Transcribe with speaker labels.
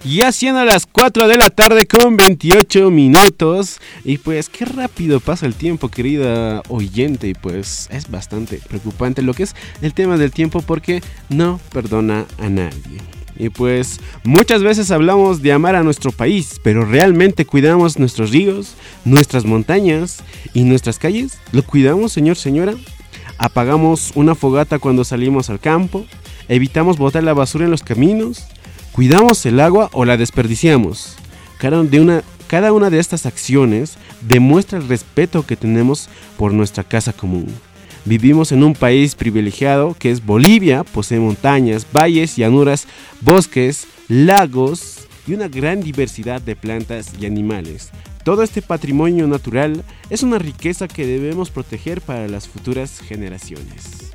Speaker 1: Ya siendo las 4 de la tarde con 28 minutos. Y pues qué rápido pasa el tiempo, querida oyente. Y pues es bastante preocupante lo que es el tema del tiempo, porque no perdona a nadie. Y pues muchas veces hablamos de amar a nuestro país, pero ¿realmente cuidamos nuestros ríos, nuestras montañas y nuestras calles? ¿Lo cuidamos, señor, señora? ¿Apagamos una fogata cuando salimos al campo? ¿Evitamos botar la basura en los caminos? ¿Cuidamos el agua o la desperdiciamos? Cada una de estas acciones demuestra el respeto que tenemos por nuestra casa común. Vivimos en un país privilegiado que es Bolivia. Posee montañas, valles, llanuras, bosques, lagos y una gran diversidad de plantas y animales. Todo este patrimonio natural es una riqueza que debemos proteger para las futuras generaciones.